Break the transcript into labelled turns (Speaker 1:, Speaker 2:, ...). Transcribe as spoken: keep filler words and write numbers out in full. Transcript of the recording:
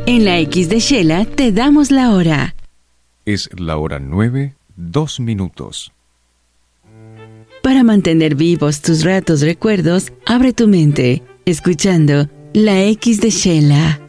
Speaker 1: En la X de Shela te damos la hora.
Speaker 2: Es la hora nueve, dos minutos.
Speaker 1: Para mantener vivos tus ratos recuerdos, abre tu mente, escuchando la X de Shela.